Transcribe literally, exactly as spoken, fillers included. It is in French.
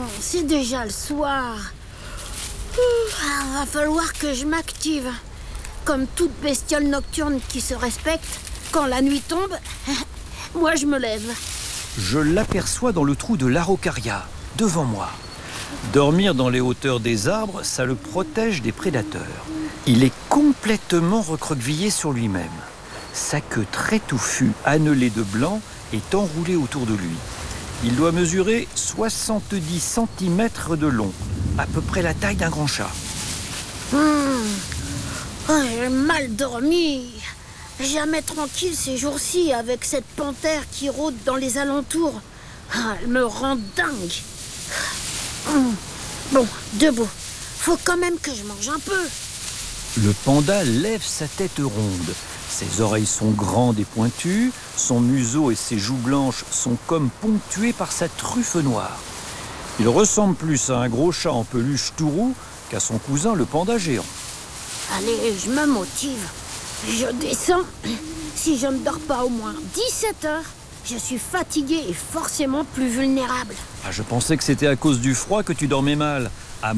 c'est déjà le soir. Il va falloir que je m'active. Comme toute bestiole nocturne qui se respecte, quand la nuit tombe, moi je me lève. Je l'aperçois dans le trou de l'araucaria, devant moi. Dormir dans les hauteurs des arbres, ça le protège des prédateurs. Il est complètement recroquevillé sur lui-même. Sa queue très touffue, annelée de blanc, est enroulée autour de lui. Il doit mesurer soixante-dix centimètres de long, à peu près la taille d'un grand chat. Mmh. Oh, j'ai mal dormi. Jamais tranquille ces jours-ci avec cette panthère qui rôde dans les alentours. Ah, elle me rend dingue. Mmh. Bon, debout. Faut quand même que je mange un peu. Le panda lève sa tête ronde. Ses oreilles sont grandes et pointues, son museau et ses joues blanches sont comme ponctués par sa truffe noire. Il ressemble plus à un gros chat en peluche tout roux qu'à son cousin le panda géant. Allez, je me motive. Je descends. Si je ne dors pas au moins dix-sept heures, je suis fatiguée et forcément plus vulnérable. Ah, je pensais que c'était à cause du froid que tu dormais mal.